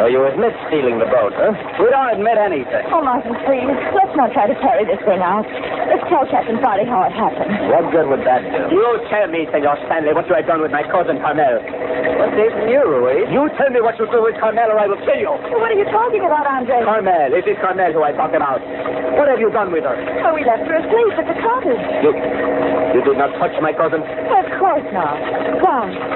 So you admit stealing the boat, huh? We don't admit anything. Oh, Martin, please. Let's not try to carry this thing out. Let's tell Captain Farley how it happened. What good would that do? You tell me, Senor Stanley, what you have done with my cousin Carmel. What's even you, Ruiz? You tell me what you do with Carmel or I will kill you. What are you talking about, Andre? Carmel. It is Carmel who I talk about. What have you done with her? Oh, we left her asleep at the cottage. You did not touch my cousin? Of course not. Why?